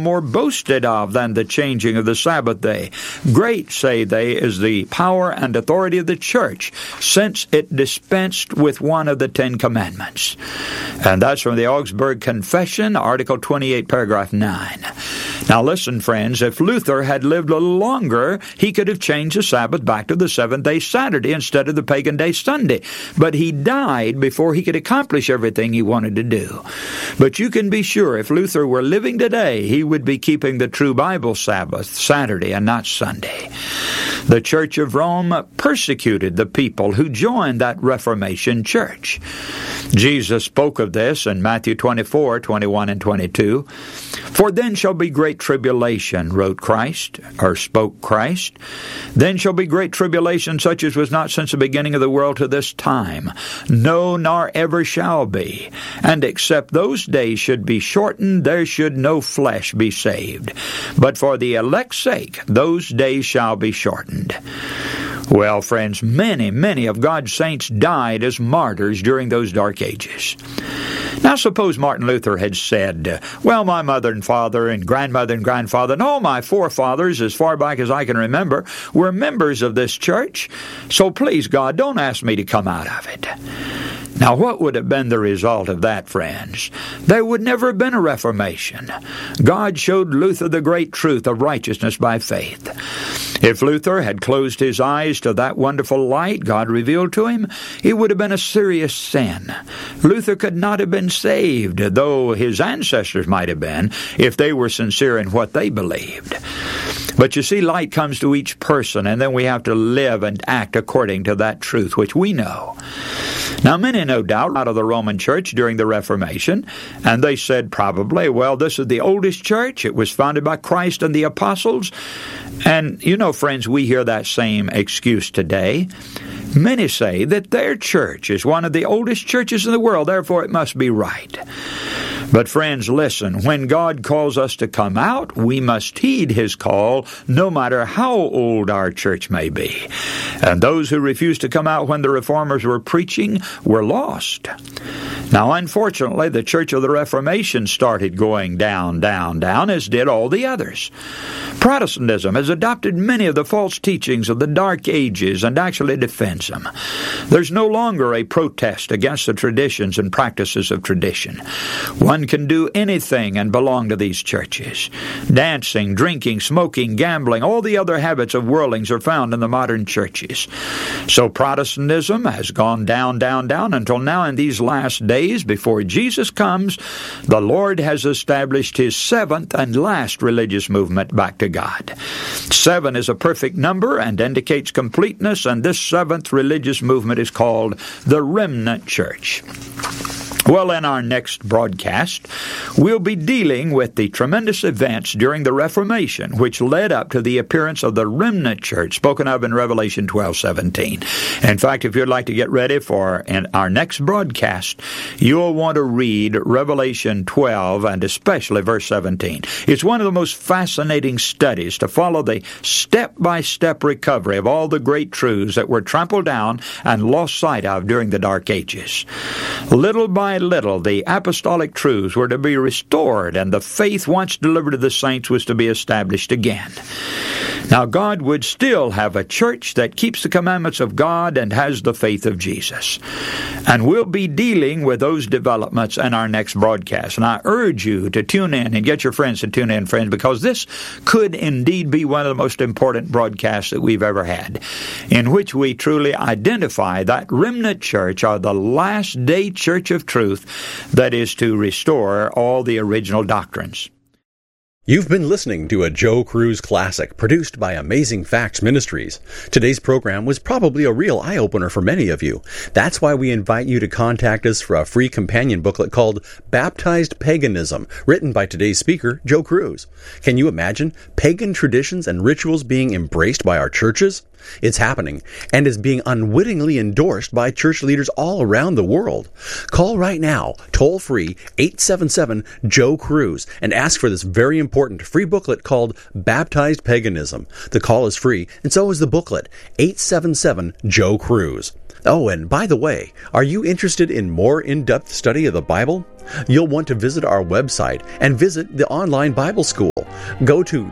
more boasted of than the changing of the Sabbath day. Great, say they, is the power and authority of the church, since it dispensed with one of the 10 Commandments. And that's from the Augsburg Confession, Article 28, Paragraph 9. Now listen, friends, if Luther had lived a little longer, he could have changed the Sabbath back to the seventh-day Saturday instead of the pagan day Sunday. But he died before he could accomplish everything he wanted to do. But you can be sure if Luther were living today, he would be keeping the true Bible Sabbath Saturday and not Sunday. The Church of Rome persecuted the people who joined that Reformation church. Jesus spoke of this in Matthew 24, 21 and 22. For then shall be great tribulation, wrote Christ, or spoke Christ. Then shall be great tribulation, such as was not since the beginning of the world to this time. No, nor ever shall be. And except those days should be shortened, there should no flesh be saved. But for the elect's sake, those days shall be shortened. Well, friends, many of God's saints died as martyrs during those dark ages. Now, suppose Martin Luther had said, well, my mother and father and grandfather and all my forefathers, as far back as I can remember, were members of this church, so please, God, don't ask me to come out of it. Now, what would have been the result of that, friends? There would never have been a Reformation. God showed Luther the great truth of righteousness by faith. If Luther had closed his eyes to that wonderful light God revealed to him, it would have been a serious sin. Luther could not have been saved, though his ancestors might have been, if they were sincere in what they believed. But you see, light comes to each person, and then we have to live and act according to that truth which we know. Now, many, no doubt, out of the Roman Church during the Reformation, and they said probably, well, this is the oldest church. It was founded by Christ and the apostles. And, you know, friends, we hear that same excuse today. Many say that their church is one of the oldest churches in the world, therefore it must be right. But friends, listen, when God calls us to come out, we must heed His call, no matter how old our church may be. And those who refused to come out when the Reformers were preaching were lost. Now, unfortunately, the Church of the Reformation started going down, as did all the others. Protestantism has adopted many of the false teachings of the Dark Ages and actually defends them. There's no longer a protest against the traditions and practices of tradition. One can do anything and belong to these churches. Dancing, drinking, smoking, gambling, all the other habits of worldlings are found in the modern churches. So Protestantism has gone down, until now in these last days before Jesus comes, the Lord has established His seventh and last religious movement back to God. 7 is a perfect number and indicates completeness, and this seventh religious movement is called the Remnant Church. Well, in our next broadcast, we'll be dealing with the tremendous events during the Reformation, which led up to the appearance of the Remnant Church, spoken of in Revelation 12:17. In fact, if you'd like to get ready for our next broadcast, you'll want to read Revelation 12, and especially verse 17. It's one of the most fascinating studies to follow the step-by-step recovery of all the great truths that were trampled down and lost sight of during the Dark Ages. Little by little, the apostolic truths were to be restored, and the faith once delivered to the saints was to be established again. Now, God would still have a church that keeps the commandments of God and has the faith of Jesus. And we'll be dealing with those developments in our next broadcast. And I urge you to tune in and get your friends to tune in, friends, because this could indeed be one of the most important broadcasts that we've ever had, in which we truly identify that remnant church, or the last day church of truth, that is to restore all the original doctrines. You've been listening to a Joe Cruz classic produced by Amazing Facts Ministries. Today's program was probably a real eye-opener for many of you. That's why we invite you to contact us for a free companion booklet called Baptized Paganism, written by today's speaker, Joe Cruz. Can you imagine pagan traditions and rituals being embraced by our churches? It's happening, and is being unwittingly endorsed by church leaders all around the world. Call right now, toll-free, 877-JOE-CRUISE, and ask for this very important free booklet called Baptized Paganism. The call is free, and so is the booklet, 877-JOE-CRUISE. Oh, and by the way, are you interested in more in-depth study of the Bible? You'll want to visit our website and visit the online Bible school. Go to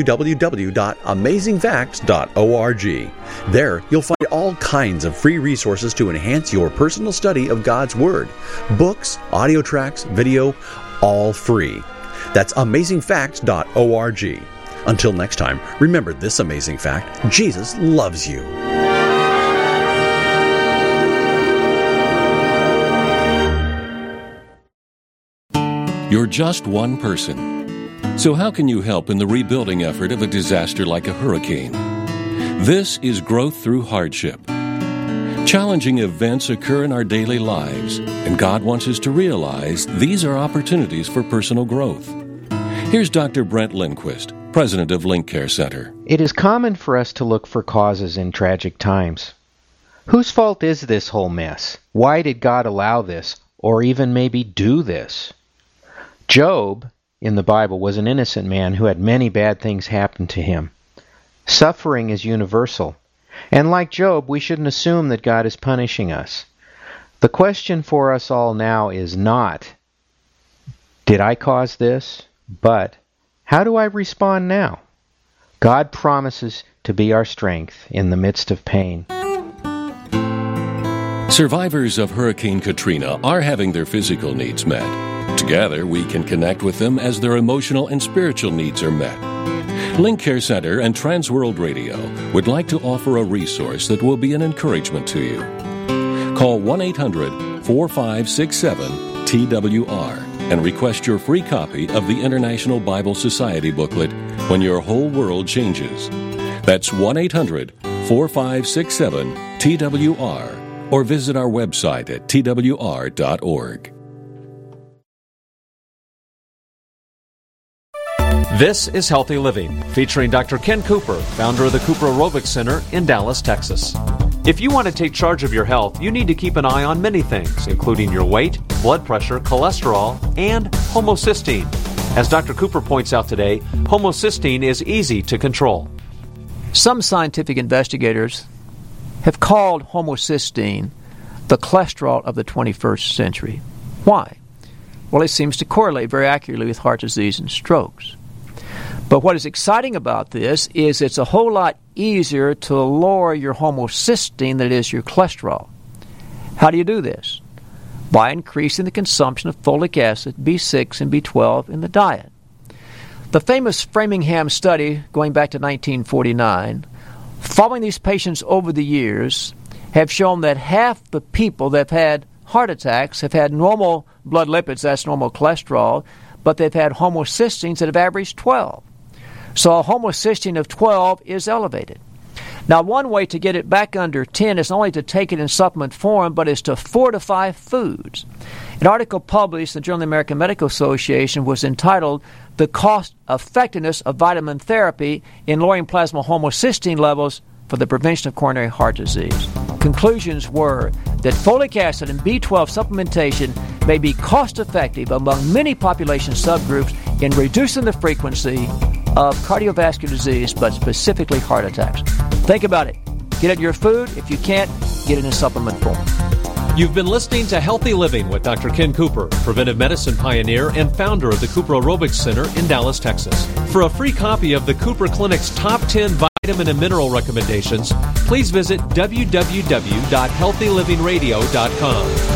www.amazingfacts.org. There, you'll find all kinds of free resources to enhance your personal study of God's Word. Books, audio tracks, video, all free. That's amazingfacts.org. Until next time, remember this amazing fact: Jesus loves you. You're just one person. So how can you help in the rebuilding effort of a disaster like a hurricane? This is Growth Through Hardship. Challenging events occur in our daily lives, and God wants us to realize these are opportunities for personal growth. Here's Dr. Brent Lindquist, president of Link Care Center. It is common for us to look for causes in tragic times. Whose fault is this whole mess? Why did God allow this, or even maybe do this? Job, in the Bible, was an innocent man who had many bad things happen to him. Suffering is universal, and like Job, we shouldn't assume that God is punishing us. The question for us all now is not, did I cause this? But, how do I respond now? God promises to be our strength in the midst of pain. Survivors of Hurricane Katrina are having their physical needs met. Together, we can connect with them as their emotional and spiritual needs are met. Link Care Center and Transworld Radio would like to offer a resource that will be an encouragement to you. Call 1-800-4567-TWR and request your free copy of the International Bible Society booklet, When Your Whole World Changes. That's 1-800-4567-TWR, or visit our website at twr.org. This is Healthy Living, featuring Dr. Ken Cooper, founder of the Cooper Aerobics Center in Dallas, Texas. If you want to take charge of your health, you need to keep an eye on many things, including your weight, blood pressure, cholesterol, and homocysteine. As Dr. Cooper points out today, homocysteine is easy to control. Some scientific investigators have called homocysteine the cholesterol of the 21st century. Why? Well, it seems to correlate very accurately with heart disease and strokes. But what is exciting about this is it's a whole lot easier to lower your homocysteine than it is your cholesterol. How do you do this? By increasing the consumption of folic acid, B6, and B12 in the diet. The famous Framingham study, going back to 1949, following these patients over the years, have shown that half the people that have had heart attacks have had normal blood lipids, that's normal cholesterol, but they've had homocysteines that have averaged 12. So a homocysteine of 12 is elevated. Now, one way to get it back under 10 is not only to take it in supplement form, but is to fortify foods. An article published in the Journal of the American Medical Association was entitled The Cost Effectiveness of Vitamin Therapy in Lowering Plasma Homocysteine Levels for the Prevention of Coronary Heart Disease. Conclusions were that folic acid and B12 supplementation may be cost-effective among many population subgroups in reducing the frequency of cardiovascular disease, but specifically heart attacks. Think about it. Get it in your food. If you can't, get it in supplement form. You've been listening to Healthy Living with Dr. Ken Cooper, preventive medicine pioneer and founder of the Cooper Aerobics Center in Dallas, Texas. For a free copy of the Cooper Clinic's top 10 vitamin and mineral recommendations, please visit www.healthylivingradio.com.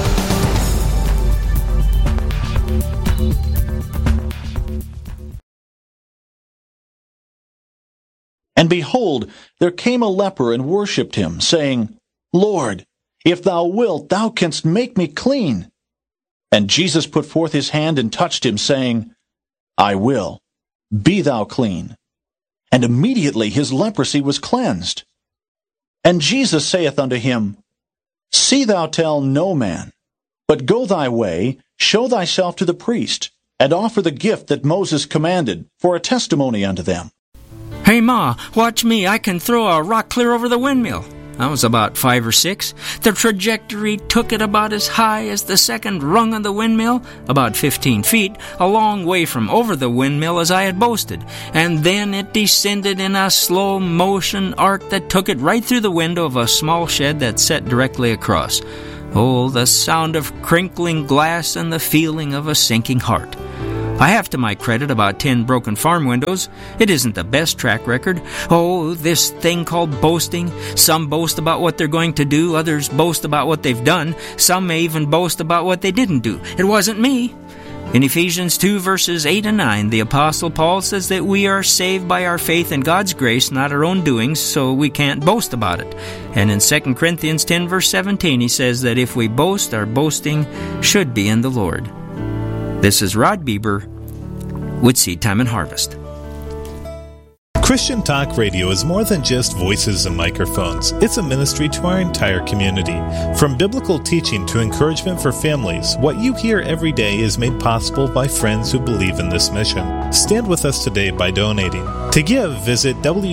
And behold, there came a leper and worshipped him, saying, Lord, if thou wilt, thou canst make me clean. And Jesus put forth his hand and touched him, saying, I will, be thou clean. And immediately his leprosy was cleansed. And Jesus saith unto him, See thou tell no man, but go thy way, show thyself to the priest, and offer the gift that Moses commanded, for a testimony unto them. Hey, Ma, watch me. I can throw a rock clear over the windmill. I was about 5 or 6. The trajectory took it about as high as the second rung of the windmill, about 15 feet, a long way from over the windmill as I had boasted. And then it descended in a slow-motion arc that took it right through the window of a small shed that set directly across. Oh, the sound of crinkling glass and the feeling of a sinking heart. I have to my credit about 10 broken farm windows. It isn't the best track record. Oh, this thing called boasting. Some boast about what they're going to do. Others boast about what they've done. Some may even boast about what they didn't do. It wasn't me. In Ephesians 2 verses 8 and 9, the Apostle Paul says that we are saved by our faith in God's grace, not our own doings, so we can't boast about it. And in 2 Corinthians 10 verse 17, he says that if we boast, our boasting should be in the Lord. This is Rod Bieber with Seed Time and Harvest. Christian Talk Radio is more than just voices and microphones. It's a ministry to our entire community. From biblical teaching to encouragement for families, what you hear every day is made possible by friends who believe in this mission. Stand with us today by donating. To give, visit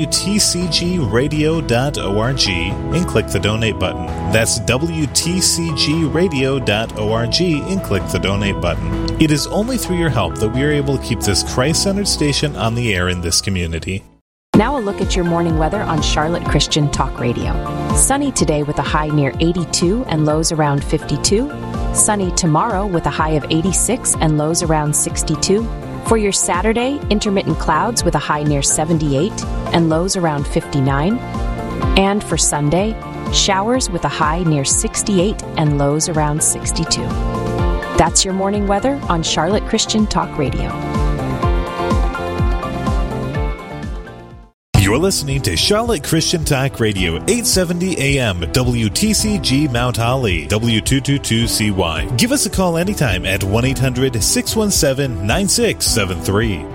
WTCGradio.org and click the donate button. That's WTCGradio.org and click the donate button. It is only through your help that we are able to keep this Christ-centered station on the air in this community. Now a look at your morning weather on Charlotte Christian Talk Radio. Sunny today with a high near 82 and lows around 52. Sunny tomorrow with a high of 86 and lows around 62. For your Saturday, intermittent clouds with a high near 78 and lows around 59. And for Sunday, showers with a high near 68 and lows around 62. That's your morning weather on Charlotte Christian Talk Radio. You're listening to Charlotte Christian Talk Radio, 870 AM, WTCG Mount Holly, W222CY. Give us a call anytime at 1-800-617-9673.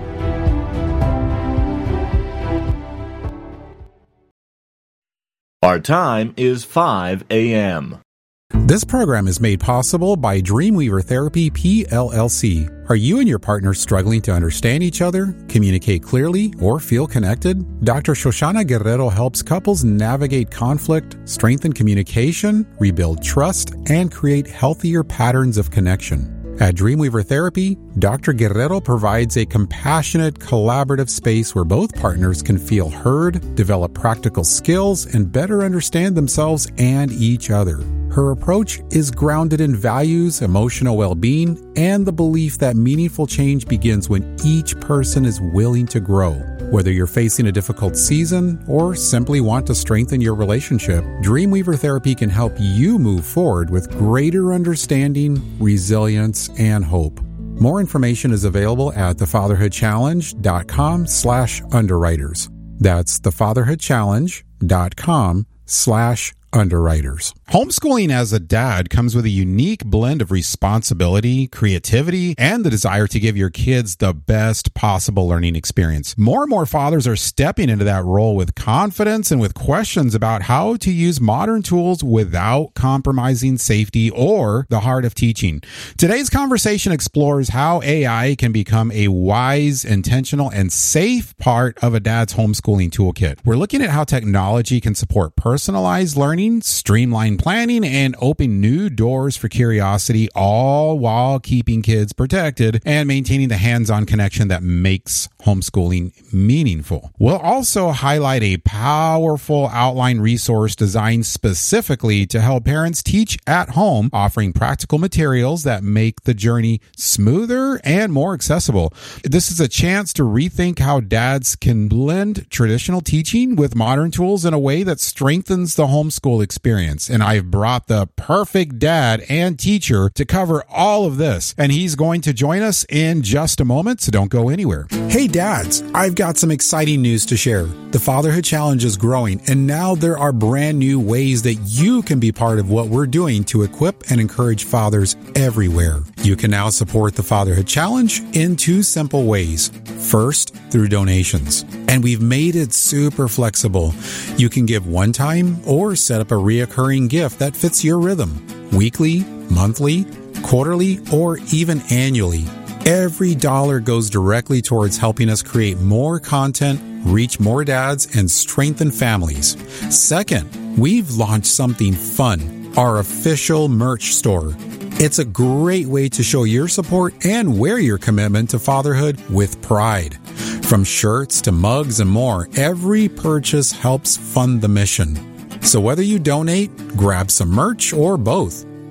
Our time is 5 a.m. This program is made possible by Dreamweaver Therapy, PLLC. Are you and your partner struggling to understand each other, communicate clearly, or feel connected? Dr. Shoshana Guerrero helps couples navigate conflict, strengthen communication, rebuild trust, and create healthier patterns of connection. At Dreamweaver Therapy, Dr. Guerrero provides a compassionate, collaborative space where both partners can feel heard, develop practical skills, and better understand themselves and each other. Her approach is grounded in values, emotional well-being, and the belief that meaningful change begins when each person is willing to grow. Whether you're facing a difficult season or simply want to strengthen your relationship, Dreamweaver Therapy can help you move forward with greater understanding, resilience, and hope. More information is available at thefatherhoodchallenge.com/underwriters. That's thefatherhoodchallenge.com/underwriters. Homeschooling as a dad comes with a unique blend of responsibility, creativity, and the desire to give your kids the best possible learning experience. More and more fathers are stepping into that role with confidence and with questions about how to use modern tools without compromising safety or the heart of teaching. Today's conversation explores how AI can become a wise, intentional, and safe part of a dad's homeschooling toolkit. We're looking at how technology can support personalized learning, streamline planning, and open new doors for curiosity, all while keeping kids protected and maintaining the hands-on connection that makes homeschooling meaningful. We'll also highlight a powerful outline resource designed specifically to help parents teach at home, offering practical materials that make the journey smoother and more accessible. This is a chance to rethink how dads can blend traditional teaching with modern tools in a way that strengthens the homeschool experience. And I've brought the perfect dad and teacher to cover all of this. And he's going to join us in just a moment, so don't go anywhere. Hey dads, I've got some exciting news to share. The Fatherhood Challenge is growing, and now there are brand new ways that you can be part of what we're doing to equip and encourage fathers everywhere. You can now support the Fatherhood Challenge in two simple ways. First, through donations. And we've made it super flexible. You can give one time or set up a reoccurring gift that fits your rhythm. Weekly, monthly, quarterly, or even annually. Every dollar goes directly towards helping us create more content, reach more dads, and strengthen families. Second, we've launched something fun, our official merch store. It's a great way to show your support and wear your commitment to fatherhood with pride. From shirts to mugs and more, every purchase helps fund the mission. So whether you donate, grab some merch, or both,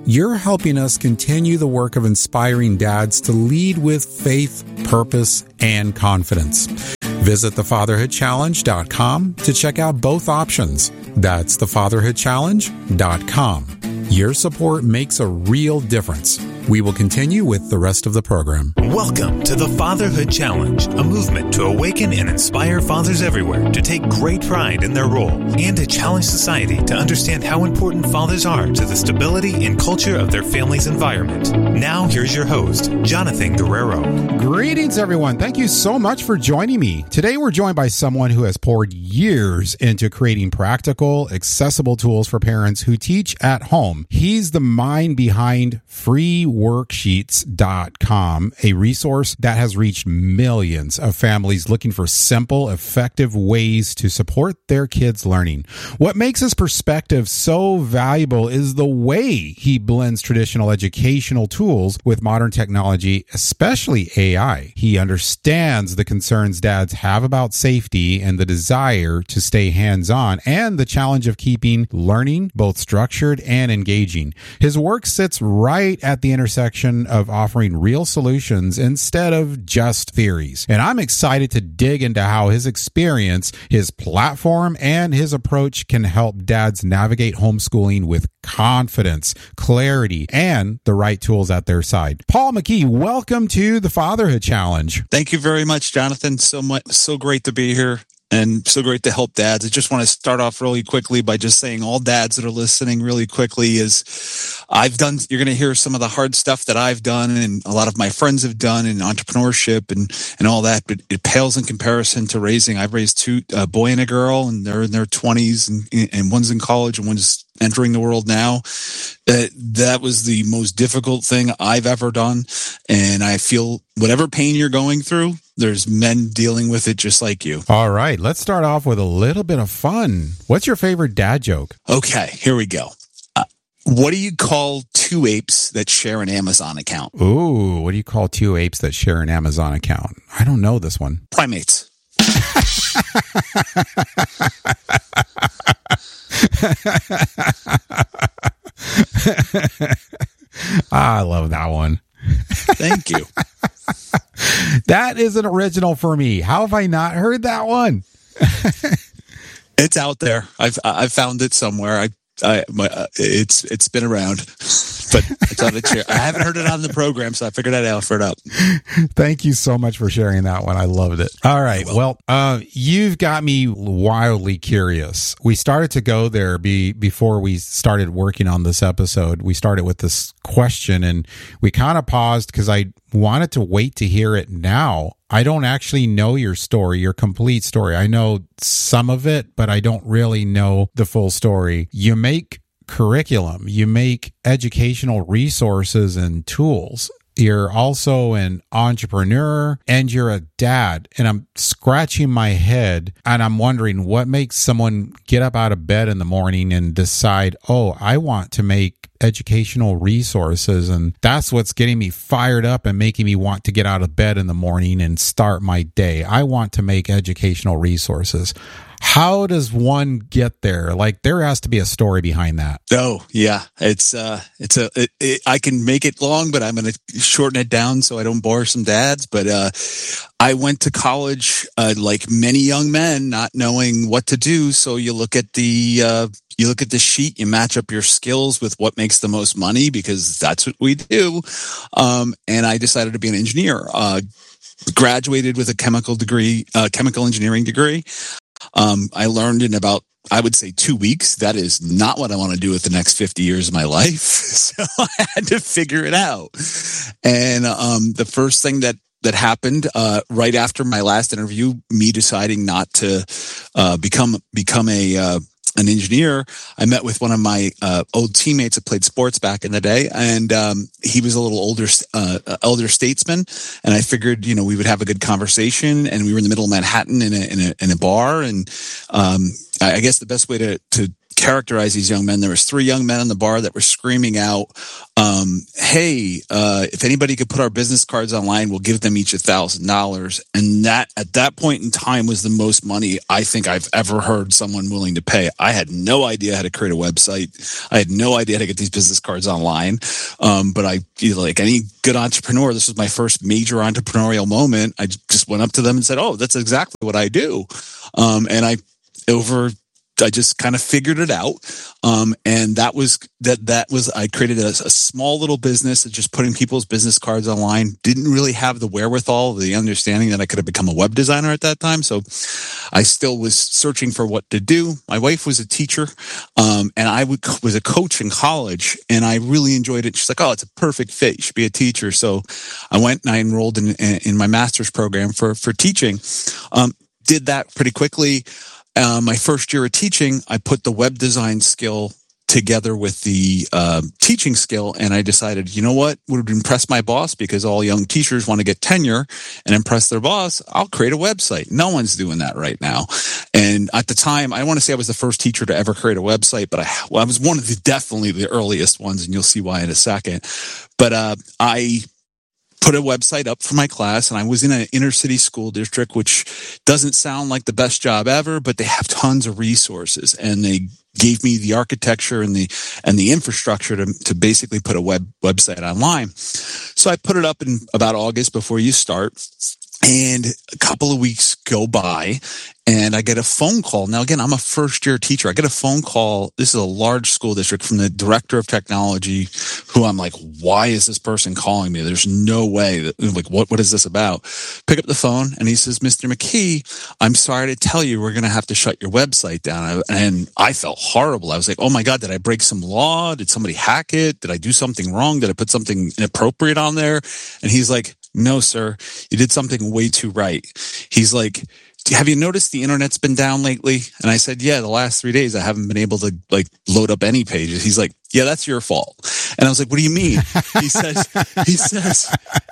you're helping us continue the work of inspiring dads to lead with faith, purpose, and confidence. Visit thefatherhoodchallenge.com to check out both options. That's thefatherhoodchallenge.com. Your support makes a real difference. We will continue with the rest of the program. Welcome to the Fatherhood Challenge, a movement to awaken and inspire fathers everywhere to take great pride in their role and to challenge society to understand how important fathers are to the stability and culture of their family's environment. Now, here's your host, Jonathan Guerrero. Greetings, everyone. Thank you so much for joining me. Today, we're joined by someone who has poured years into creating practical, accessible tools for parents who teach at home. He's the mind behind freeworksheets.com, a resource that has reached millions of families looking for simple, effective ways to support their kids' learning. What makes his perspective so valuable is the way he blends traditional educational tools with modern technology, especially AI. He understands the concerns dads have about safety and the desire to stay hands-on and the challenge of keeping learning both structured and engaging. His work sits right at the intersection of offering real solutions instead of just theories. And I'm excited to dig into how his experience, his platform, and his approach can help dads navigate homeschooling with confidence, clarity, and the right tools at their side. Paul McKee, welcome to the Fatherhood Challenge. Thank you very much, Jonathan. So great to be here. And so great to help dads. I just want to start off really quickly by just saying all dads that are listening really quickly is you're going to hear some of the hard stuff that I've done and a lot of my friends have done in entrepreneurship and all that, but it pales in comparison to I've raised two, a boy and a girl, and they're in their 20s and one's in college and one's entering the world now. That was the most difficult thing I've ever done. And I feel whatever pain you're going through, there's men dealing with it just like you. All right, let's start off with a little bit of fun. What's your favorite dad joke? Okay, here we go. What do you call two apes that share an Amazon account? Ooh, what do you call two apes that share an Amazon account? I don't know this one. Primates. I love that one. Thank you. That is an original for me. How have I not heard that one? It's out there. I've found it somewhere. It's been around, but I thought I'd share. I haven't heard it on the program, so I figured I'd offer it up. Thank you so much for sharing that one. I loved it. All right. Well, you've got me wildly curious. We started to go there before we started working on this episode. We started with this question and we kind of paused because I wanted to wait to hear it now. I don't actually know your story, your complete story. I know some of it, but I don't really know the full story. You make curriculum, you make educational resources and tools. You're also an entrepreneur and you're a dad. And I'm scratching my head and I'm wondering what makes someone get up out of bed in the morning and decide, oh, I want to make educational resources. And that's what's getting me fired up and making me want to get out of bed in the morning and start my day. I want to make educational resources. How does one get there? Like, there has to be a story behind that. Oh, yeah. I can make it long, but I'm going to shorten it down so I don't bore some dads. But I went to college like many young men, not knowing what to do. So you look at the sheet, you match up your skills with what makes the most money, because that's what we do. And I decided to be an engineer. Graduated with a chemical engineering degree. I learned in about, I would say, 2 weeks. That is not what I want to do with the next 50 years of my life. So I had to figure it out. And the first thing that happened right after my last interview, me deciding not to become an engineer, I met with one of my old teammates that played sports back in the day, and he was a little elder statesman, and I figured, we would have a good conversation, and we were in the middle of Manhattan in a bar, and I guess the best way to characterize these young men. There was 3 young men in the bar that were screaming out, hey, if anybody could put our business cards online, we'll give them each $1,000. And that, at that point in time, was the most money I think I've ever heard someone willing to pay. I had no idea how to create a website. I had no idea how to get these business cards online. But like any good entrepreneur, this was my first major entrepreneurial moment. I just went up to them and said, oh, that's exactly what I do. And I just kind of figured it out. And that was, I created a small little business of just putting people's business cards online. Didn't really have the wherewithal, the understanding that I could have become a web designer at that time. So I still was searching for what to do. My wife was a teacher, and I was a coach in college, and I really enjoyed it. She's like, oh, it's a perfect fit. You should be a teacher. So I went and I enrolled in my master's program for teaching. Did that pretty quickly. My first year of teaching, I put the web design skill together with the teaching skill, and I decided, you know what would impress my boss, because all young teachers want to get tenure and impress their boss. I'll create a website. No one's doing that right now. And at the time, I want to say I was the first teacher to ever create a website, but I was one of definitely the earliest ones, and you'll see why in a second. But I put a website up for my class, and I was in an inner city school district, which doesn't sound like the best job ever, but they have tons of resources, and they gave me the architecture and the infrastructure to basically put a website online. So I put it up in about August before you start, and a couple of weeks go by, and I get a phone call. Now, again, I'm a first-year teacher. I get a phone call. This is a large school district, from the director of technology, who I'm like, why is this person calling me? There's no way. Like, what is this about? Pick up the phone, and he says, Mr. McKee, I'm sorry to tell you, we're going to have to shut your website down. And I felt horrible. I was like, oh my God, did I break some law? Did somebody hack it? Did I do something wrong? Did I put something inappropriate on there? And he's like, no, sir, you did something way too right. He's like, have you noticed the internet's been down lately? And I said, yeah, the last 3 days I haven't been able to load up any pages. He's like, yeah, that's your fault. And I was like, what do you mean? He says,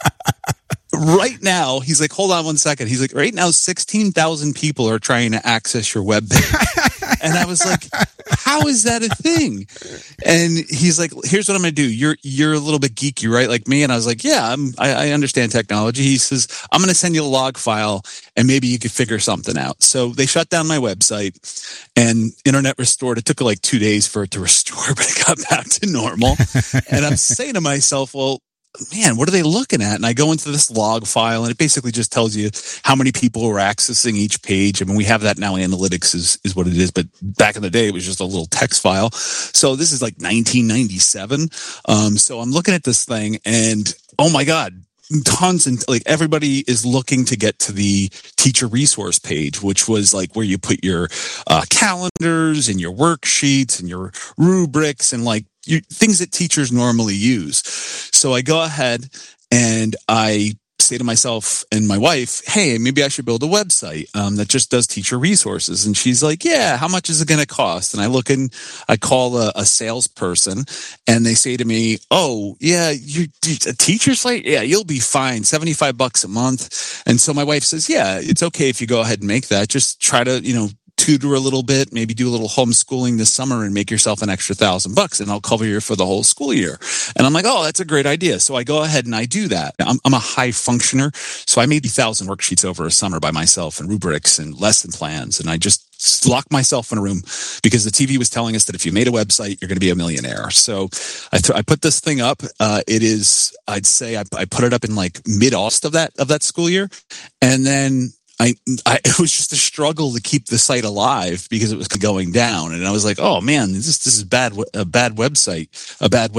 right now, he's like, hold on one second. He's like, right now, 16,000 people are trying to access your web page. And I was like, how is that a thing? And he's like, here's what I'm going to do. You're a little bit geeky, right? Like me. And I was like, yeah, I understand technology. He says, I'm going to send you a log file, and maybe you could figure something out. So they shut down my website, and internet restored. It took like 2 days for it to restore, but it got back to normal. And I'm saying to myself, well, man, what are they looking at? And I go into this log file, and it basically just tells you how many people are accessing each page. I mean, we have that now. Analytics is what it is. But back in the day, it was just a little text file. So this is like 1997. So I'm looking at this thing, and oh my God, tons, and like everybody is looking to get to the teacher resource page, which was like where you put your calendars and your worksheets and your rubrics and like things that teachers normally use. So I go ahead and I say to myself and my wife, hey, maybe I should build a website that just does teacher resources. And she's like, yeah, how much is it going to cost? And I call a salesperson, and they say to me, oh, yeah, a teacher site? Yeah, you'll be fine. $75 a month. And so my wife says, yeah, it's okay if you go ahead and make that. Just try to, tutor a little bit, maybe do a little homeschooling this summer and make yourself an extra $1,000, and I'll cover you for the whole school year. And I'm like, oh, that's a great idea. So I go ahead and I do that. I'm a high functioner. So I made 1,000 worksheets over a summer by myself, and rubrics and lesson plans. And I just locked myself in a room because the TV was telling us that if you made a website, you're going to be a millionaire. So I put this thing up. It is, I'd say I put it up in like mid-August of that school year. And then it was just a struggle to keep the site alive because it was going down, and I was like, "Oh man, this is a bad website, a bad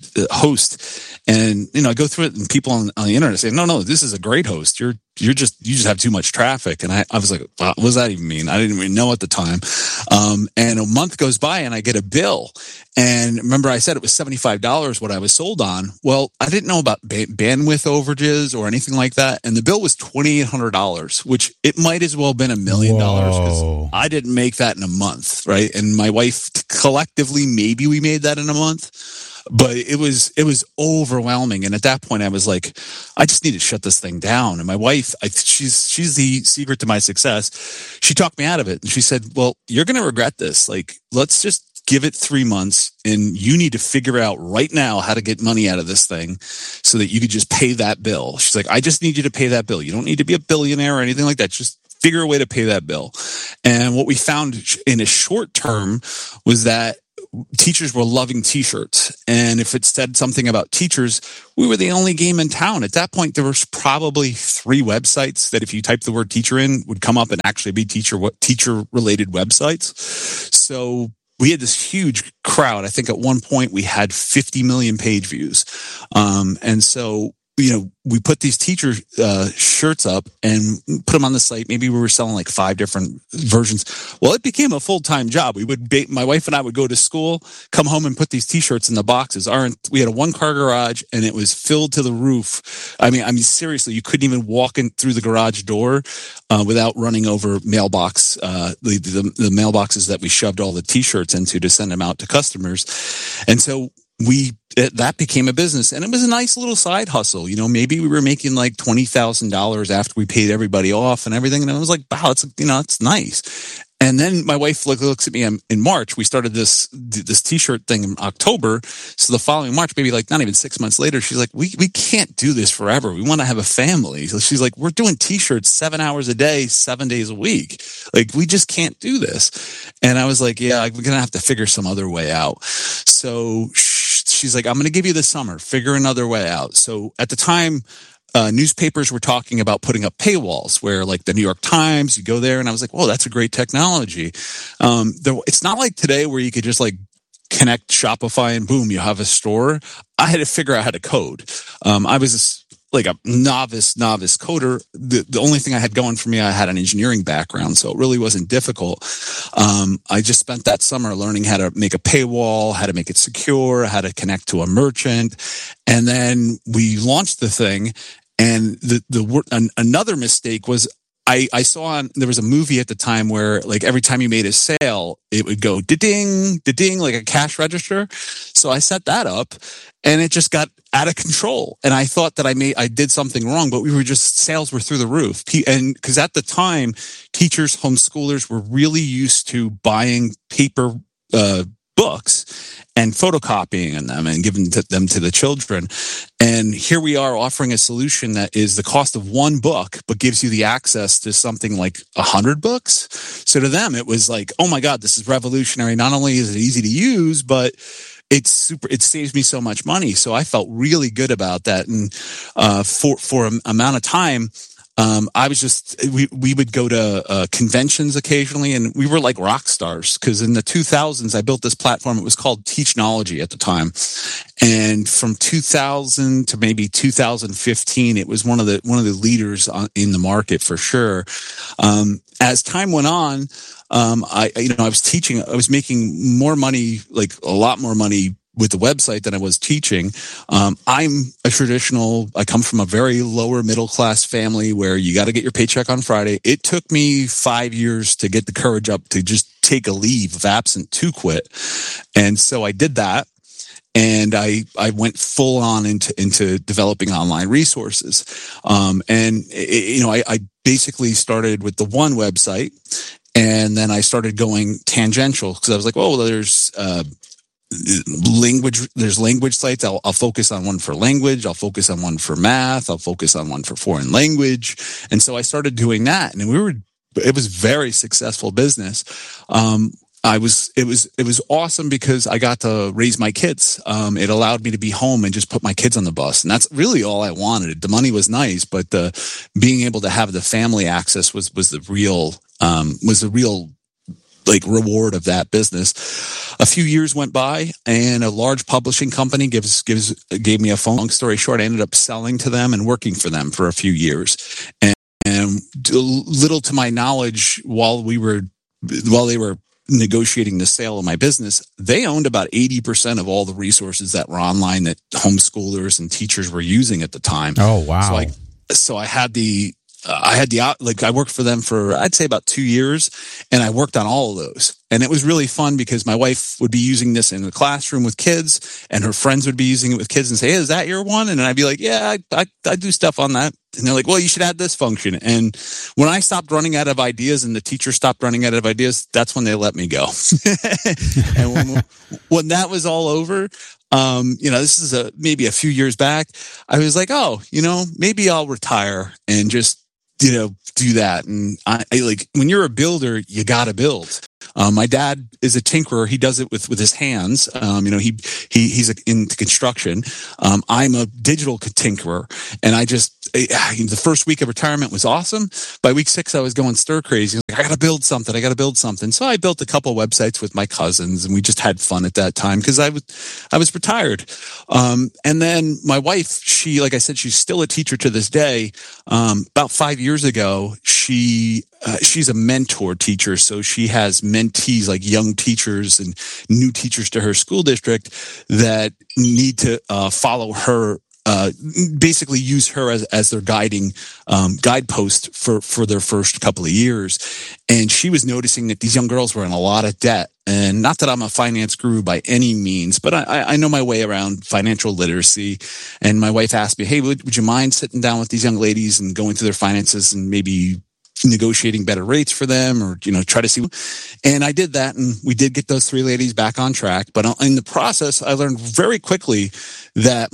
host." And I go through it, and people on the internet say, "No, this is a great host. You just have too much traffic." And I was like, what does that even mean? I didn't even know at the time. And a month goes by, and I get a bill. And remember, I said it was $75 what I was sold on. Well, I didn't know about bandwidth overages or anything like that. And the bill was $2,800, which it might as well have been $1 million because I didn't make that in a month, right? And my wife, collectively, maybe we made that in a month. But it was overwhelming. And at that point I was like, I just need to shut this thing down. And my wife, she's the secret to my success. She talked me out of it. And she said, well, you're going to regret this. Like, let's just give it 3 months, and you need to figure out right now how to get money out of this thing so that you could just pay that bill. She's like, I just need you to pay that bill. You don't need to be a billionaire or anything like that. Just figure a way to pay that bill. And what we found in a short term was that teachers were loving T-shirts. And if it said something about teachers, we were the only game in town. At that point, there was probably 3 websites that if you type the word teacher in would come up and actually be teacher-related websites. So we had this huge crowd. I think at one point we had 50 million page views. And so, we put these teacher shirts up and put them on the site. Maybe we were selling like 5 different versions. Well, it became a full-time job. My wife and I would go to school, come home and put these T-shirts in the boxes. We had a 1-car garage and it was filled to the roof. I mean, seriously, you couldn't even walk in through the garage door without running over mailbox, the mailboxes that we shoved all the T-shirts into to send them out to customers. And so that became a business, and it was a nice little side hustle. Maybe we were making like $20,000 after we paid everybody off and everything. And I was like, wow, it's nice. And then my wife looks at me in March. We started this T-shirt thing in October. So the following March, maybe like not even 6 months later, she's like, we can't do this forever. We want to have a family. So she's like, we're doing T-shirts 7 hours a day, 7 days a week. Like, we just can't do this. And I was like, yeah, we're going to have to figure some other way out. So she's like, I'm going to give you the summer, figure another way out. So at the time, newspapers were talking about putting up paywalls where, like, the New York Times, you go there, and I was like, whoa, that's a great technology. It's not like today where you could just like connect Shopify and boom, you have a store. I had to figure out how to code. I was like a novice coder. The only thing I had going for me, I had an engineering background, so it really wasn't difficult. I just spent that summer learning how to make a paywall, how to make it secure, how to connect to a merchant. And then we launched the thing. And another mistake was I saw there was a movie at the time where, like, every time you made a sale, it would go da-ding, da-ding, like a cash register. So I set that up and it just got out of control. And I thought that I did something wrong, but sales were through the roof. And because at the time, teachers, homeschoolers were really used to buying paper books and photocopying them and giving them to the children. And here we are offering a solution that is the cost of 1 book, but gives you the access to something like 100 books. So to them, it was like, oh my God, this is revolutionary. Not only is it easy to use, but it saves me so much money. So I felt really good about that. And for an amount of time, we would go to conventions occasionally, and we were like rock stars, because in the 2000s I built this platform. It was called Teachnology at the time, and from 2000 to maybe 2015, it was one of the leaders in the market for sure. As time went on, I was teaching. I was making more money, like a lot more money, with the website than I was teaching. I come from a very lower middle class family where you got to get your paycheck on Friday. It took me 5 years to get the courage up to just take a leave of absence to quit. And so I did that. And I went full on into developing online resources. I basically started with the one website, and then I started going tangential, because I was like, oh, well, there's language sites. I'll focus on one for language. I'll focus on one for math. I'll focus on one for foreign language. And so I started doing that, and it was very successful business. It was awesome because I got to raise my kids. It allowed me to be home and just put my kids on the bus. And that's really all I wanted. The money was nice, but being able to have the family access was the real like reward of that business. A few years went by, and a large publishing company gave me a phone. Long story short, I ended up selling to them and working for them for a few years. And little to my knowledge, while they were negotiating the sale of my business, they owned about 80% of all the resources that were online that homeschoolers and teachers were using at the time. Oh, wow. So I had the I had I worked for them for, I'd say about 2 years, and I worked on all of those. And it was really fun because my wife would be using this in the classroom with kids, and her friends would be using it with kids and say, hey, is that your one? And I'd be like, yeah, I do stuff on that. And they're like, well, you should add this function. And when I stopped running out of ideas and the teacher stopped running out of ideas, that's when they let me go. And when that was all over, this is maybe a few years back, I was like, oh, maybe I'll retire and just, do that. And I like, when you're a builder, you got to build. My dad is a tinkerer. He does it with his hands. He's into construction. I'm a digital tinkerer, and the first week of retirement was awesome. By week 6, I was going stir crazy. I got to build something. So I built a couple websites with my cousins, and we just had fun at that time because I was retired. And then my wife, she, like I said, she's still a teacher to this day. About 5 years ago, she's a mentor teacher, so she has mentees, like young teachers and new teachers to her school district that need to follow her, basically use her as their guiding guidepost for their first couple of years. And she was noticing that these young girls were in a lot of debt. And not that I'm a finance guru by any means, but I know my way around financial literacy. And my wife asked me, hey, would you mind sitting down with these young ladies and going through their finances and maybe negotiating better rates for them, or try to see. And I did that, and we did get those 3 ladies back on track. But in the process, I learned very quickly that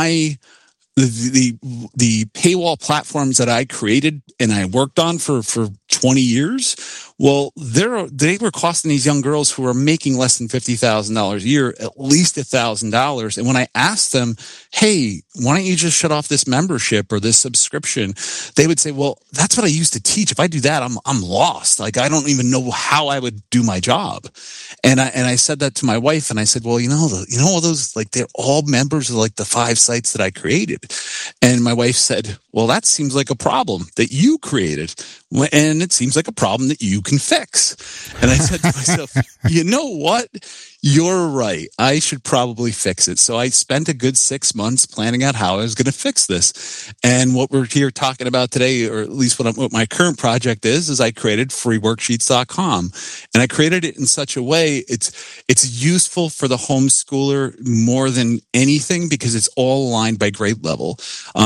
the paywall platforms that I created and I worked on for 20 years, well, they were costing these young girls who were making less than $50,000 a year at least $1,000. And when I asked them, hey, why don't you just shut off this membership or this subscription? They would say, well, that's what I used to teach. If I do that, I'm lost. Like, I don't even know how I would do my job. And I said that to my wife, and I said, well, all those, like, they're all members of like the 5 sites that I created. And my wife said, well, that seems like a problem that you created, and it seems like a problem that you can fix. And I said to myself, you know what? You're right. I should probably fix it. So I spent a good 6 months planning out how I was going to fix this. And what we're here talking about today, or at least what my current project is I created freeworksheets.com. And I created it in such a way it's useful for the homeschooler more than anything because it's all aligned by grade level.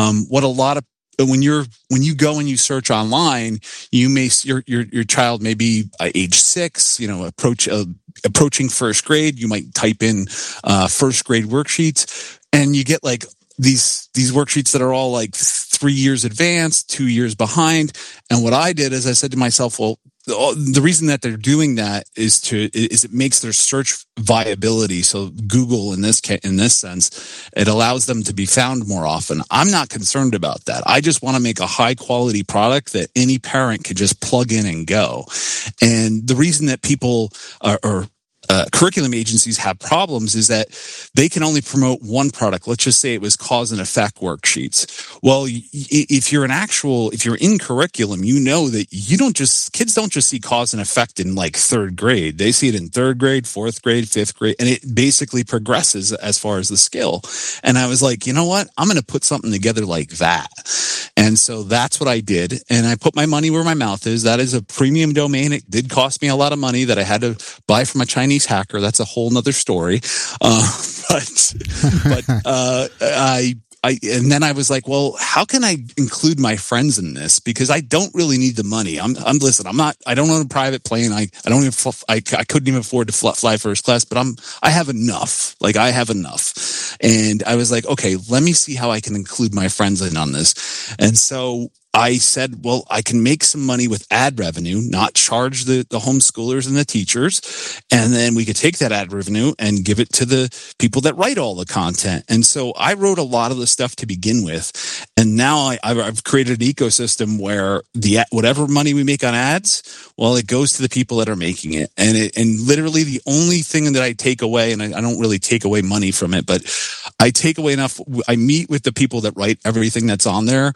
When you go and you search online, your child may be age 6, approaching first grade. You might type in first grade worksheets, and you get like these worksheets that are all like 3 years advanced, 2 years behind. And what I did is I said to myself, well, the reason that they're doing that is it makes their search viability. So Google, in this sense, it allows them to be found more often. I'm not concerned about that. I just want to make a high quality product that any parent could just plug in and go. And the reason that people are curriculum agencies have problems is that they can only promote one product. Let's just say it was cause and effect worksheets. Well, if you're in curriculum, that kids don't just see cause and effect in like 3rd grade. They see it in 3rd grade, 4th grade, 5th grade, and it basically progresses as far as the skill. And I was like, you know what? I'm going to put something together like that. And so that's what I did. And I put my money where my mouth is. That is a premium domain. It did cost me a lot of money that I had to buy from a Chinese hacker. That's a whole nother story. And then I was like, well, how can I include my friends in this? Because I don't really need the money. I don't own a private plane. I couldn't even afford to fly first class, but I have enough. I have enough. And I was like, okay, let me see how I can include my friends in on this. And so I said, well, I can make some money with ad revenue, not charge the homeschoolers and the teachers. And then we could take that ad revenue and give it to the people that write all the content. And so I wrote a lot of the stuff to begin with. And now I've created an ecosystem where whatever money we make on ads, well, it goes to the people that are making it. And literally the only thing that I take away, and I don't really take away money from it, but I take away enough. I meet with the people that write everything that's on there.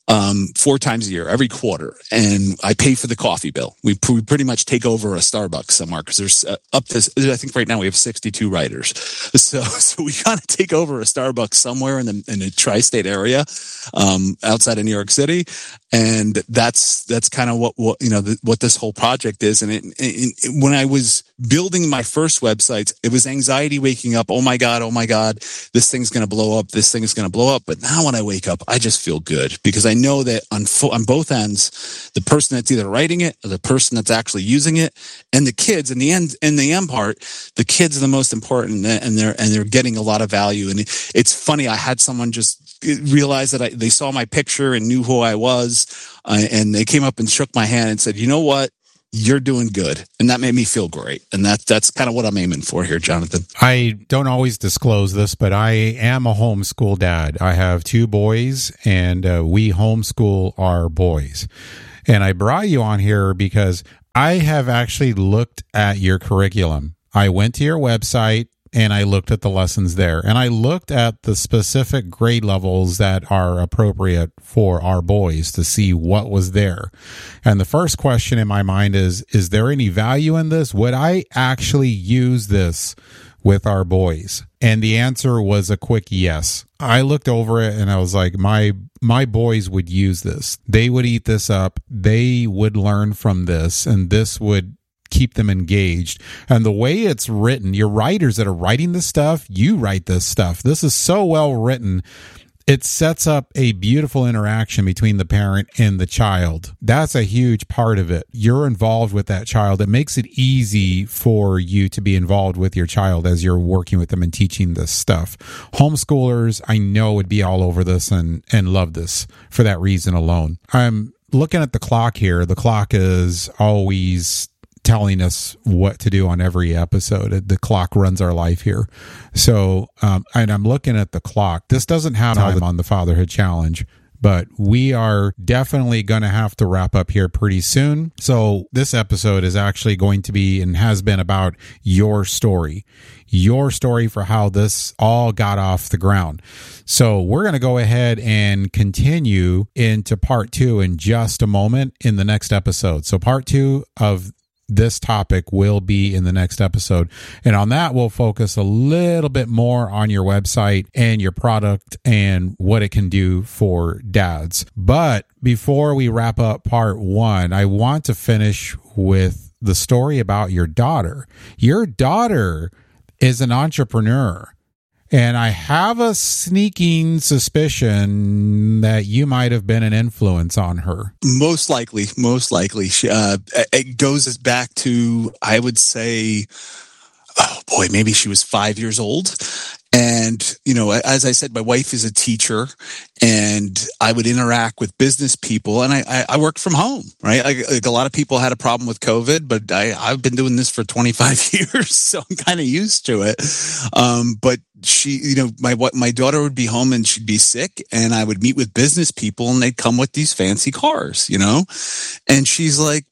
4 times a year, every quarter, and I pay for the coffee bill. We pretty much take over a Starbucks somewhere because there's up to, I think right now we have 62 writers. So we kind of take over a Starbucks somewhere in the tri-state area, outside of New York City, and that's kind of what this whole project is. And when I was building my first websites, it was anxiety waking up. Oh my God, this thing's going to blow up. This thing is going to blow up. But now when I wake up, I just feel good because I know that on both ends, the person that's either writing it or the person that's actually using it, and the kids in the end part, the kids are the most important, and they're getting a lot of value. And it's funny. I had someone just realize that they saw my picture and knew who I was, and they came up and shook my hand and said, "You know what? You're doing good." And that made me feel great. And that's kind of what I'm aiming for here, Jonathan. I don't always disclose this, but I am a homeschool dad. I have 2 boys, and we homeschool our boys. And I brought you on here because I have actually looked at your curriculum. I went to your website and I looked at the lessons there, and I looked at the specific grade levels that are appropriate for our boys to see what was there. And the first question in my mind is there any value in this? Would I actually use this with our boys? And the answer was a quick yes. I looked over it and I was like, my boys would use this. They would eat this up. They would learn from this, and this would keep them engaged. And the way it's written, your writers that are writing this stuff, you write this stuff. This is so well written. It sets up a beautiful interaction between the parent and the child. That's a huge part of it. You're involved with that child. It makes it easy for you to be involved with your child as you're working with them and teaching this stuff. Homeschoolers, I know, would be all over this and love this for that reason alone. I'm looking at the clock here. The clock is always telling us what to do on every episode. The clock runs our life here. So, and I'm looking at the clock. This doesn't have time on the Fatherhood Challenge, but we are definitely going to have to wrap up here pretty soon. So this episode is actually going to be and has been about your story for how this all got off the ground. So we're going to go ahead and continue into part 2 in just a moment in the next episode. So part 2 of this topic will be in the next episode. And on that, we'll focus a little bit more on your website and your product and what it can do for dads. But before we wrap up part 1, I want to finish with the story about your daughter. Your daughter is an entrepreneur. And I have a sneaking suspicion that you might have been an influence on her. Most likely. It goes back to, I would say, maybe she was 5 years old. And, as I said, my wife is a teacher, and I would interact with business people, and I worked from home, right? Like a lot of people had a problem with COVID, but I've been doing this for 25 years, so I'm kind of used to it. But she, my daughter would be home and she'd be sick, and I would meet with business people, and they'd come with these fancy cars, and she's like,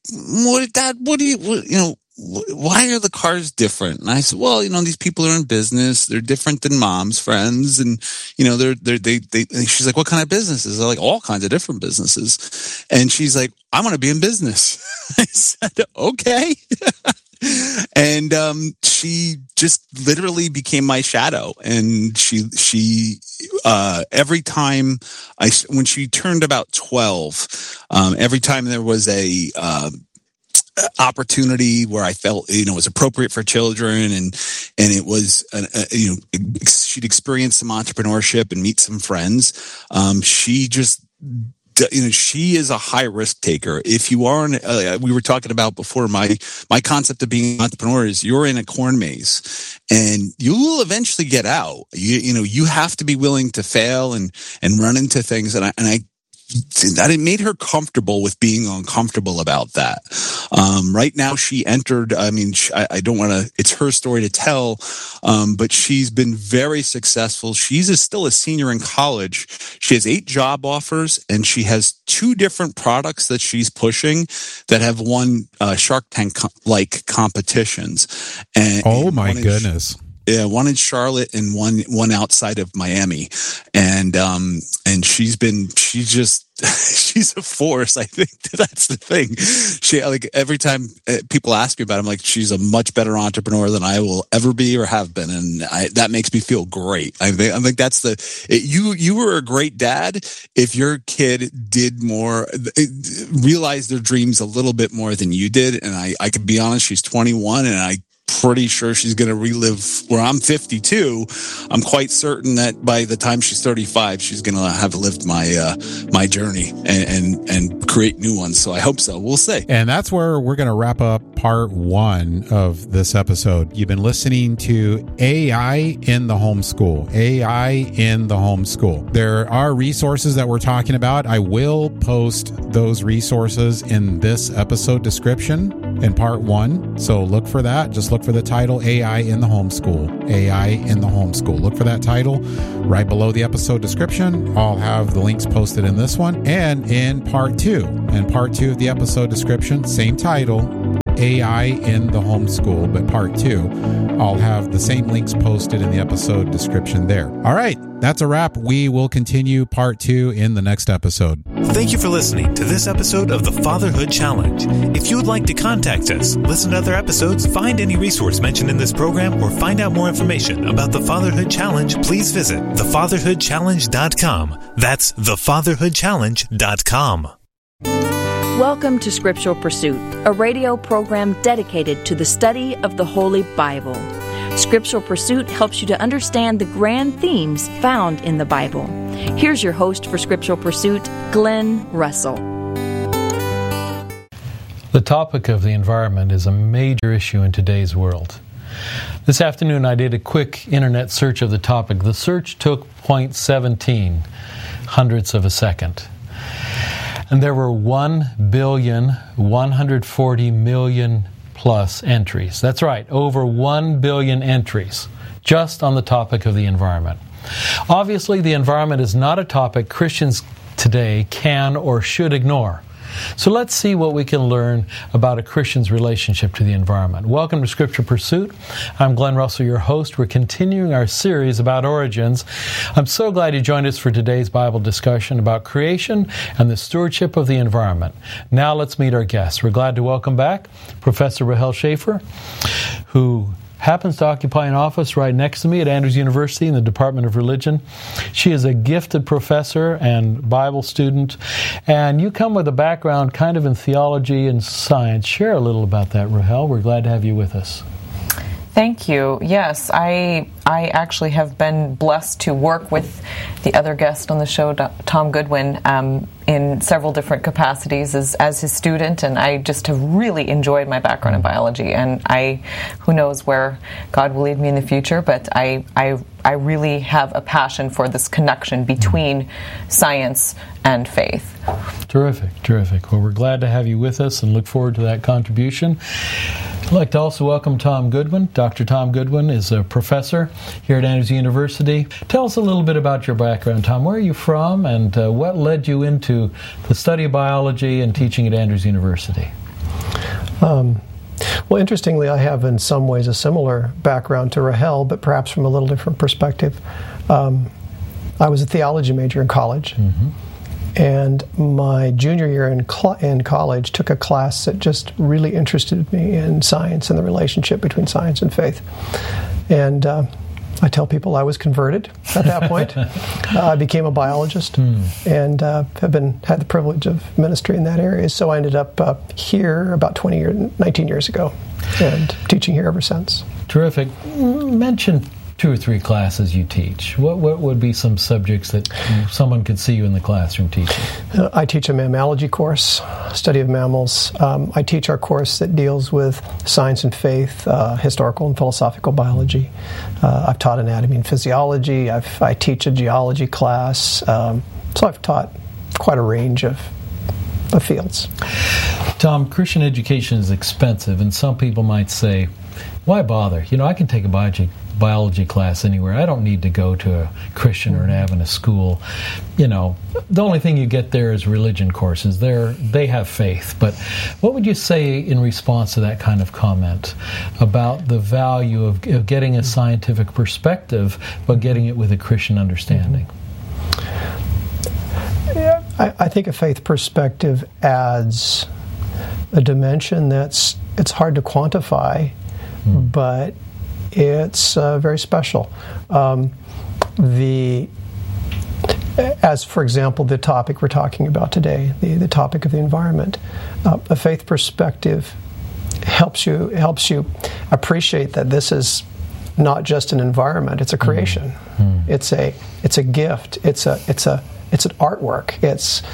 why are the cars different? And I said, well, these people are in business. They're different than mom's friends. And, she's like, what kind of businesses? They're like, all kinds of different businesses. And she's like, I want to be in business. I said, okay. And, she just literally became my shadow. And she every time when she turned about 12, every time there was a, opportunity where I felt was appropriate for children, and it was she'd experience some entrepreneurship and meet some friends. She just she is a high risk taker. If you are we were talking about before, my concept of being an entrepreneur is you're in a corn maze and you will eventually get out. You have to be willing to fail and run into things, and it made her comfortable with being uncomfortable about that. Right now she entered, I don't want to, it's her story to tell, but she's been very successful. She's still a senior in college. She has 8 job offers, and she has 2 different products that she's pushing that have won Shark Tank like competitions. And oh my goodness. one in Charlotte and one outside of Miami, and she's a force. I think that's the thing. She, like, every time people ask me about it, I'm like, she's a much better entrepreneur than I will ever be or have been, and that makes me feel great. I think that's you were a great dad if your kid did more, realized their dreams a little bit more than you did. And I could be honest, she's 21, and I'm pretty sure she's going to relive where I'm 52. I'm quite certain that by the time she's 35, she's going to have lived my journey and create new ones. So I hope so. We'll see. And that's where we're going to wrap up part 1 of this episode. You've been listening to AI in the homeschool. AI in the homeschool. There are resources that we're talking about. I will post those resources in this episode description in part 1. So look for that. Just look for the title, AI in the Homeschool. AI in the Homeschool. Look for that title right below the episode description. I'll have the links posted in this one and in part 2. In part 2 of the episode description, same title, AI in the Homeschool, but part 2, I'll have the same links posted in the episode description there. All right, that's a wrap. We will continue part 2 in the next episode. Thank you for listening to this episode of the Fatherhood Challenge. If you would like to contact us, listen to other episodes, find any resource mentioned in this program, or find out more information about the Fatherhood Challenge, please visit thefatherhoodchallenge.com. That's thefatherhoodchallenge.com. Welcome to Scriptural Pursuit, a radio program dedicated to the study of the Holy Bible. Scriptural Pursuit helps you to understand the grand themes found in the Bible. Here's your host for Scriptural Pursuit, Glenn Russell. The topic of the environment is a major issue in today's world. This afternoon I did a quick internet search of the topic. The search took 0.17 hundredths of a second. And there were 1,140,000,000 plus entries. That's right, over 1 billion entries just on the topic of the environment. Obviously, the environment is not a topic Christians today can or should ignore. So let's see what we can learn about a Christian's relationship to the environment. Welcome to Scripture Pursuit. I'm Glenn Russell, your host. We're continuing our series about origins. I'm so glad you joined us for today's Bible discussion about creation and the stewardship of the environment. Now let's meet our guests. We're glad to welcome back Professor Rahel Schaefer, who happens to occupy an office right next to me at Andrews University in the Department of Religion. She is a gifted professor and Bible student, and you come with a background kind of in theology and science. Share a little about that, Rahel. We're glad to have you with us. Thank you. Yes, I actually have been blessed to work with the other guest on the show, Tom Goodwin, in several different capacities as his student, and I just have really enjoyed my background in biology, and who knows where God will lead me in the future, but I really have a passion for this connection between science and faith. Terrific. Well, we're glad to have you with us and look forward to that contribution. I'd like to also welcome Tom Goodwin. Dr. Tom Goodwin is a professor here at Andrews University. Tell us a little bit about your background, Tom. Where are you from, and what led you into the study of biology and teaching at Andrews University? Well, interestingly, I have in some ways a similar background to Rahel, but perhaps from a little different perspective. I was a theology major in college. Mm-hmm. And my junior year in college took a class that just really interested me in science and the relationship between science and faith. And I tell people I was converted at that point. I became a biologist and have had the privilege of ministry in that area. So I ended up here about 19 years ago and teaching here ever since. Terrific. Mention 2 or 3 classes you teach. What would be some subjects that someone could see you in the classroom teaching? I teach a mammalogy course, study of mammals. I teach our course that deals with science and faith, historical and philosophical biology. I've taught anatomy and physiology. I teach a geology class. So I've taught quite a range of fields. Tom, Christian education is expensive, and some people might say, why bother? I can take a biology biology class anywhere. I don't need to go to a Christian or an Adventist school. You know, the only thing you get there is religion courses. They have faith. But what would you say in response to that kind of comment about the value of getting a scientific perspective, but getting it with a Christian understanding? Yeah, I think a faith perspective adds a dimension that's hard to quantify, but it's very special. As for example, the topic we're talking about today, the topic of the environment, a faith perspective helps you appreciate that this is not just an environment; it's a creation. It's a gift. It's an artwork.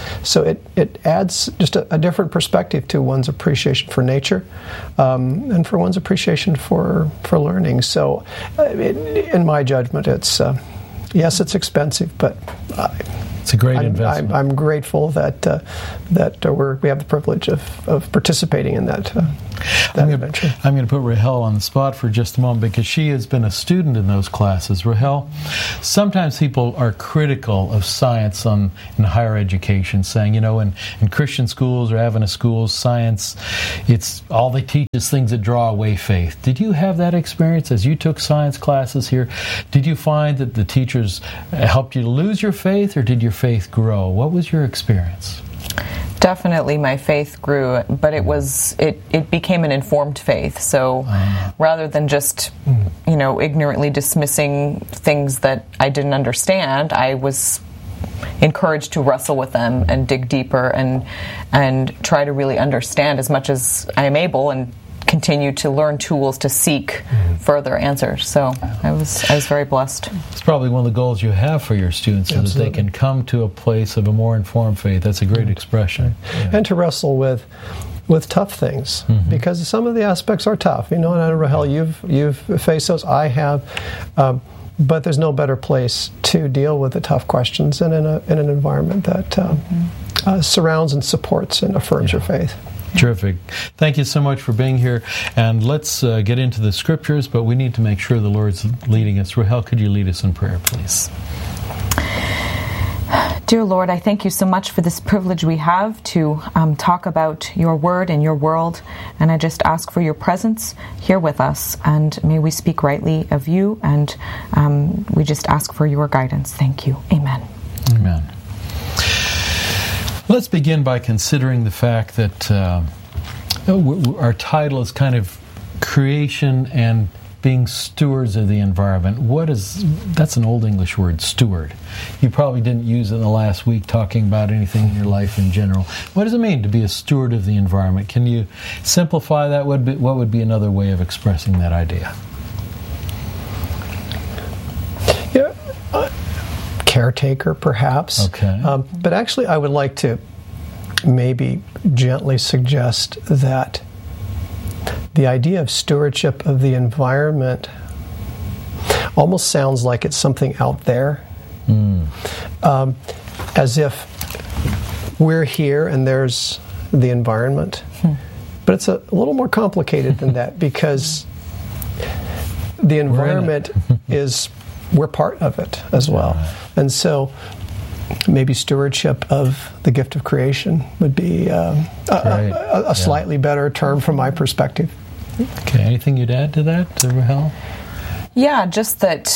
It adds just a different perspective to one's appreciation for nature, and for one's appreciation for learning. So, in my judgment, it's yes, it's expensive, but it's a great investment. I'm grateful that we have the privilege of participating in that adventure. I'm going to put Rahel on the spot for just a moment because she has been a student in those classes. Rahel, sometimes people are critical of science in higher education, saying, you know, in Christian schools or Adventist schools, science, it's all they teach is things that draw away faith. Did you have that experience as you took science classes here? Did you find that the teachers helped you to lose your faith, or did your faith grow? What was your experience? Definitely my faith grew, but it became an informed faith. So rather than just, ignorantly dismissing things that I didn't understand, I was encouraged to wrestle with them and dig deeper and try to really understand as much as I am able and continue to learn tools to seek further answers. So I was very blessed. It's probably one of the goals you have for your students, so that they can come to a place of a more informed faith. That's a great expression. Yeah. And to wrestle with tough things, because some of the aspects are tough. You know, and Rahel, you've faced those. I have. But there's no better place to deal with the tough questions than in an environment that surrounds and supports and affirms your faith. Terrific. Thank you so much for being here. And let's get into the scriptures, but we need to make sure the Lord's leading us. Rahel, could you lead us in prayer, please? Dear Lord, I thank you so much for this privilege we have to talk about your word and your world. And I just ask for your presence here with us. And may we speak rightly of you. And we just ask for your guidance. Thank you. Amen. Amen. Let's begin by considering the fact that our title is kind of creation and being stewards of the environment. That's an old English word, steward. You probably didn't use it in the last week talking about anything in your life in general. What does it mean to be a steward of the environment? Can you simplify that? What would be another way of expressing that idea? Caretaker, perhaps. Okay. But actually, I would like to maybe gently suggest that the idea of stewardship of the environment almost sounds like it's something out there, as if we're here and there's the environment. But it's a little more complicated than that, because the environment we're part of it as well. And so maybe stewardship of the gift of creation would be a slightly better term from my perspective. Okay, anything you'd add to that, Rahel? Yeah, just that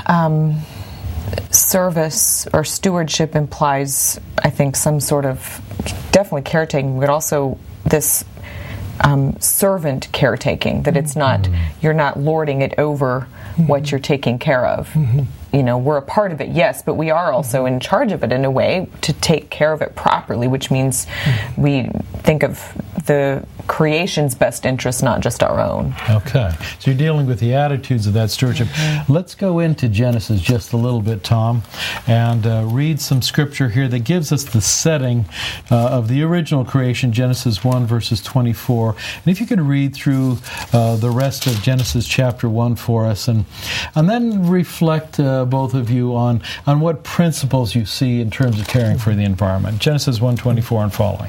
service or stewardship implies, I think, some sort of definitely caretaking, but also this servant caretaking, that it's not, you're not lording it over what you're taking care of. You know, we're a part of it, yes, but we are also in charge of it in a way to take care of it properly, which means we think of the creation's best interest, not just our own. Okay. So you're dealing with the attitudes of that stewardship. Let's go into Genesis just a little bit, Tom, and read some scripture here that gives us the setting of the original creation, Genesis 1, verses 24. And if you could read through the rest of Genesis chapter 1 for us, and then reflect, both of you, on what principles you see in terms of caring for the environment. Genesis 1:24 and following.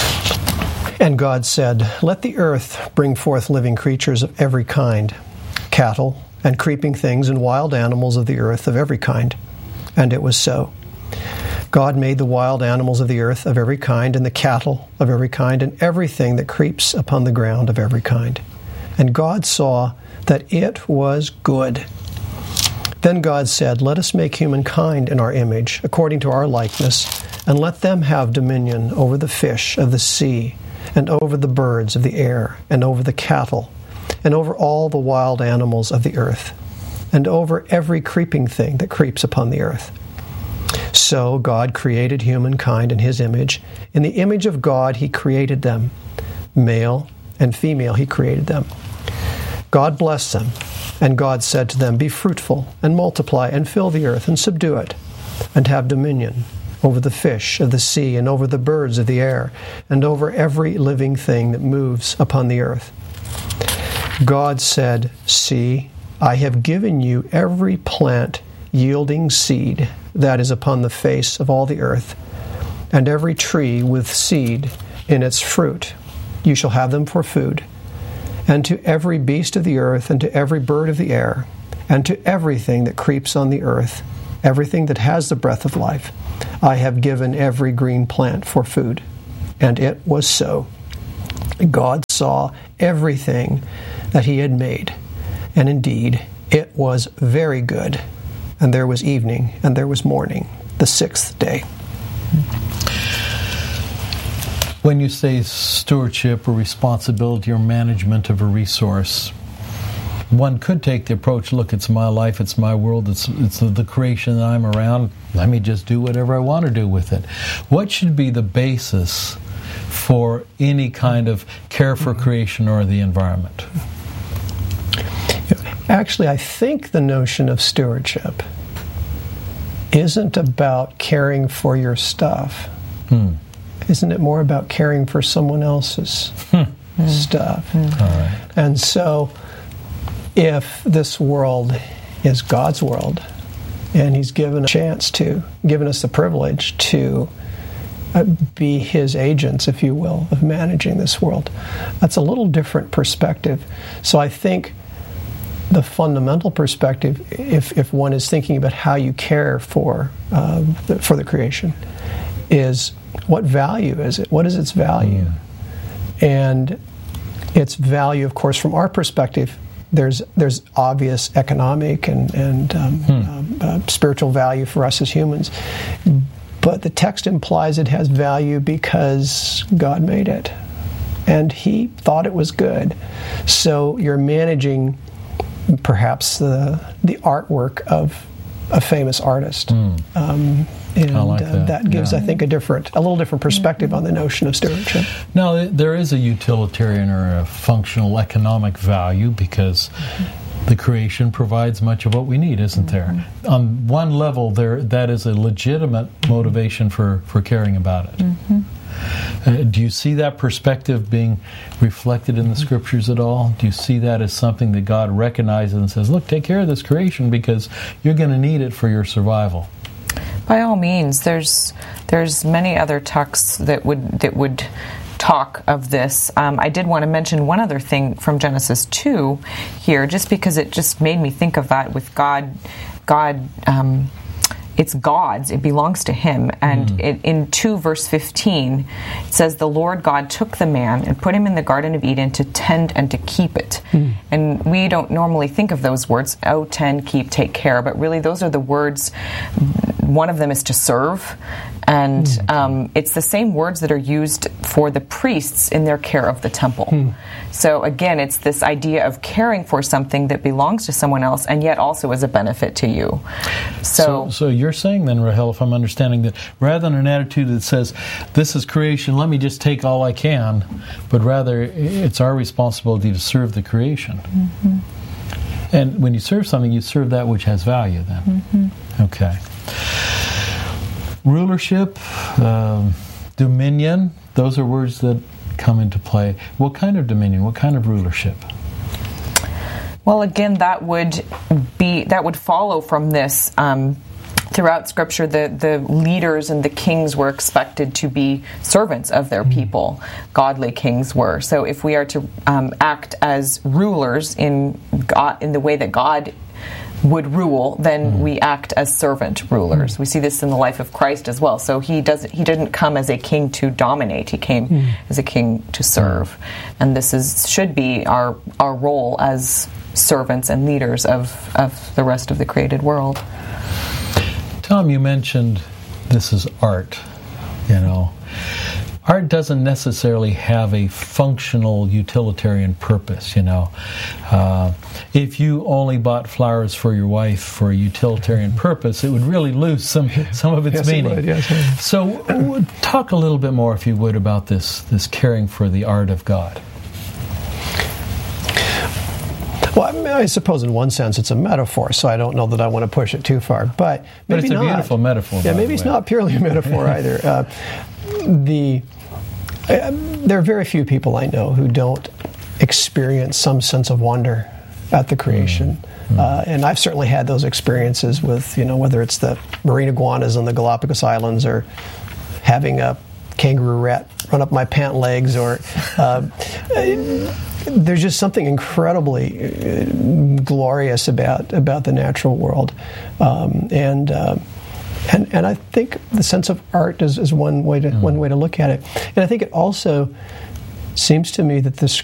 And God said, "Let the earth bring forth living creatures of every kind, cattle, and creeping things, and wild animals of the earth of every kind. And it was so. God made the wild animals of the earth of every kind, and the cattle of every kind, and everything that creeps upon the ground of every kind. And God saw that it was good. Then God said, "Let us make humankind in our image, according to our likeness, and let them have dominion over the fish of the sea, and over the birds of the air, and over the cattle, and over all the wild animals of the earth, and over every creeping thing that creeps upon the earth." So God created humankind in His image. In the image of God He created them. Male and female He created them. God blessed them, and God said to them, "Be fruitful, and multiply, and fill the earth, and subdue it, and have dominion over the fish of the sea, and over the birds of the air, and over every living thing that moves upon the earth." God said, "See, I have given you every plant yielding seed that is upon the face of all the earth, and every tree with seed in its fruit. You shall have them for food. And to every beast of the earth, and to every bird of the air, and to everything that creeps on the earth, everything that has the breath of life, I have given every green plant for food." And it was so. God saw everything that He had made, and indeed it was very good. And there was evening, and there was morning, the sixth day. When you say stewardship or responsibility or management of a resource, one could take the approach, look, it's my life, it's my world, it's the creation that I'm around, let me just do whatever I want to do with it. What should be the basis for any kind of care for creation or the environment? Actually, I think the notion of stewardship isn't about caring for your stuff. Isn't it more about caring for someone else's stuff? All right. And so, if this world is God's world, and He's given us the privilege to be His agents, if you will, of managing this world, that's a little different perspective. So I think the fundamental perspective, if one is thinking about how you care for the creation, is what value is it? What is its value? And its value, of course, from our perspective, there's obvious economic and spiritual value for us as humans. But the text implies it has value because God made it, and He thought it was good. So you're managing perhaps the artwork of a famous artist. That gives, I think, a little different perspective on the notion of stewardship. Now, there is a utilitarian or a functional economic value because the creation provides much of what we need, isn't there? On one level, that is a legitimate motivation for caring about it. Do you see that perspective being reflected in the Scriptures at all? Do you see that as something that God recognizes and says, look, take care of this creation because you're going to need it for your survival? By all means, there's many other texts that would talk of this. I did want to mention one other thing from Genesis 2 here, just because it just made me think of that with God. It's God's. It belongs to Him. And in 2 verse 15, it says, "The Lord God took the man and put him in the Garden of Eden to tend and to keep it." And we don't normally think of those words, tend, keep, take care, but really those are the words. One of them is to serve, and it's the same words that are used for the priests in their care of the temple. So again, it's this idea of caring for something that belongs to someone else and yet also is a benefit to you. So you're saying then, Rahel, if I'm understanding that, rather than an attitude that says, this is creation, let me just take all I can, but rather it's our responsibility to serve the creation. And when you serve something, you serve that which has value then. Okay. Rulership, dominion, those are words that come into play. What kind of dominion? What kind of rulership? Well, again, that would follow from this throughout Scripture, the leaders and the kings were expected to be servants of their people. Godly kings were. So if we are to act as rulers in the way that God would rule, then we act as servant rulers. We see this in the life of Christ as well. So he didn't come as a king to dominate. He came as a king to serve. And this should be our role as servants and leaders of the rest of the created world. Tom, you mentioned this is art, Art doesn't necessarily have a functional utilitarian purpose, If you only bought flowers for your wife for a utilitarian purpose, it would really lose some of its meaning. It would, yes. So talk a little bit more, if you would, about this caring for the art of God. Well, I suppose in one sense it's a metaphor, so I don't know that I want to push it too far. But maybe it's a beautiful metaphor. Yeah, maybe it's not purely a metaphor either. There are very few people I know who don't experience some sense of wonder at the creation. And I've certainly had those experiences with, whether it's the marine iguanas on the Galapagos Islands or having a kangaroo rat run up my pant legs, or there's just something incredibly glorious about the natural world, and I think the sense of art is one way to look at it. And I think it also seems to me that this